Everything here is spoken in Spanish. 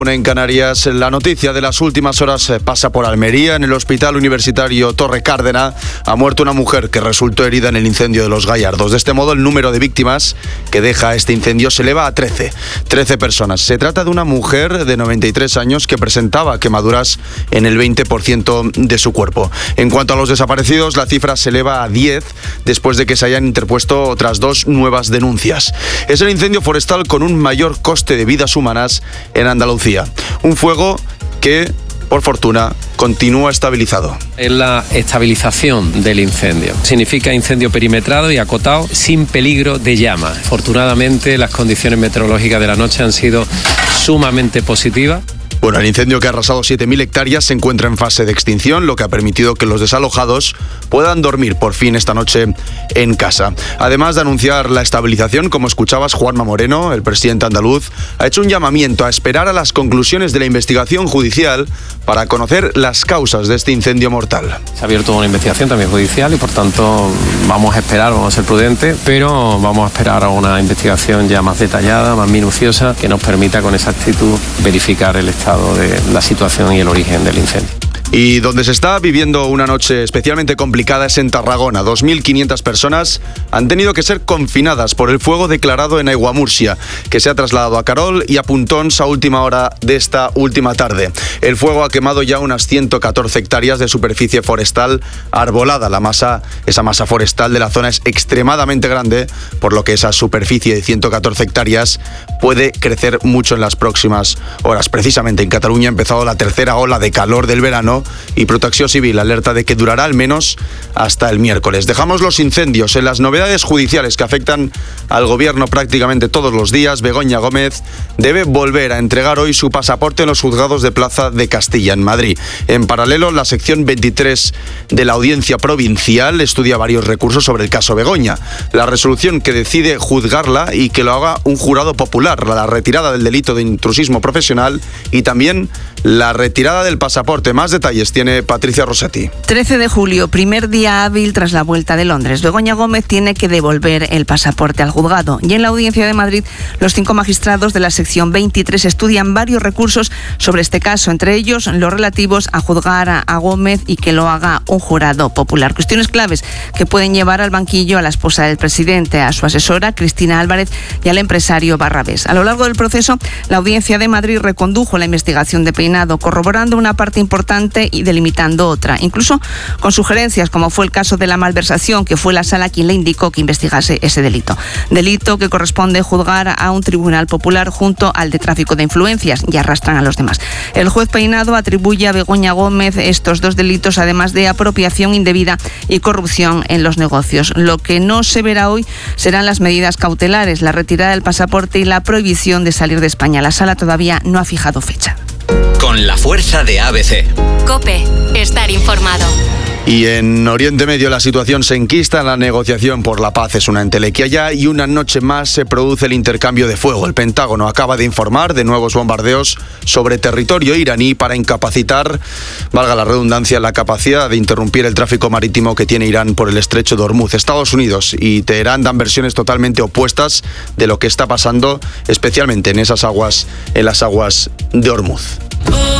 En Canarias, la noticia de las últimas horas pasa por Almería. En el Hospital Universitario Torre Cárdena ha muerto una mujer que resultó herida en el incendio de Los Gallardos. De este modo, el número de víctimas que deja este incendio se eleva a 13 personas. Se trata de una mujer de 93 años que presentaba quemaduras en el 20% de su cuerpo. En cuanto a los desaparecidos, la cifra se eleva a 10 después de que se hayan interpuesto otras 2 nuevas denuncias. Es el incendio forestal con un mayor coste de vidas humanas en Andalucía. Un fuego que, por fortuna, continúa estabilizado. Es la estabilización del incendio. Significa incendio perimetrado y acotado sin peligro de llama. Afortunadamente, las condiciones meteorológicas de la noche han sido sumamente positivas. Bueno, el incendio que ha arrasado 7.000 hectáreas se encuentra en fase de extinción, lo que ha permitido que los desalojados puedan dormir por fin esta noche en casa. Además de anunciar la estabilización, como escuchabas, Juanma Moreno, el presidente andaluz, ha hecho un llamamiento a esperar a las conclusiones de la investigación judicial para conocer las causas de este incendio mortal. Se ha abierto una investigación también judicial y, por tanto, vamos a esperar, vamos a ser prudentes, pero vamos a esperar a una investigación ya más detallada, más minuciosa, que nos permita con exactitud verificar el estado de la situación y el origen del incendio. Y donde se está viviendo una noche especialmente complicada es en Tarragona. 2.500 personas han tenido que ser confinadas por el fuego declarado en Aiguamurcia, que se ha trasladado a Carol y a Puntons a última hora de esta última tarde. El fuego ha quemado ya unas 114 hectáreas de superficie forestal arbolada. Esa masa forestal de la zona es extremadamente grande, por lo que esa superficie de 114 hectáreas puede crecer mucho en las próximas horas. Precisamente en Cataluña ha empezado la tercera ola de calor del verano y Protecció Civil alerta de que durará al menos hasta el miércoles. Dejamos los incendios. En las novedades judiciales que afectan al gobierno prácticamente todos los días, Begoña Gómez debe volver a entregar hoy su pasaporte en los juzgados de Plaza de Castilla, en Madrid. En paralelo, la sección 23 de la Audiencia Provincial estudia varios recursos sobre el caso Begoña. La resolución que decide juzgarla y que lo haga un jurado popular, la retirada del delito de intrusismo profesional y también la retirada del pasaporte. Más detalles tiene Patricia Rossetti. 13 de julio, primer día hábil tras la vuelta de Londres. Begoña Gómez tiene que devolver el pasaporte al juzgado. Y en la Audiencia de Madrid, los 5 magistrados de la sección 23 estudian varios recursos sobre este caso, entre ellos los relativos a juzgar a Gómez y que lo haga un jurado popular. Cuestiones claves que pueden llevar al banquillo a la esposa del presidente, a su asesora Cristina Álvarez y al empresario Barrabés. A lo largo del proceso, la Audiencia de Madrid recondujo la investigación de Peinado, corroborando una parte importante y delimitando otra, incluso con sugerencias, como fue el caso de la malversación, que fue la sala quien le indicó que investigase ese delito. Delito que corresponde juzgar a un tribunal popular junto al de tráfico de influencias, y arrastran a los demás. El juez Peinado atribuye a Begoña Gómez estos 2 delitos, además de apropiación indebida y corrupción en los negocios. Lo que no se verá hoy serán las medidas cautelares, la retirada del pasaporte y la prohibición de salir de España. La sala todavía no ha fijado fecha. Con la fuerza de ABC. COPE. Estar informado. Y en Oriente Medio la situación se enquista. La negociación por la paz es una entelequia ya y una noche más se produce el intercambio de fuego. El Pentágono acaba de informar de nuevos bombardeos sobre territorio iraní para incapacitar, valga la redundancia, la capacidad de interrumpir el tráfico marítimo que tiene Irán por el estrecho de Hormuz. Estados Unidos y Teherán dan versiones totalmente opuestas de lo que está pasando, especialmente en las aguas de Hormuz.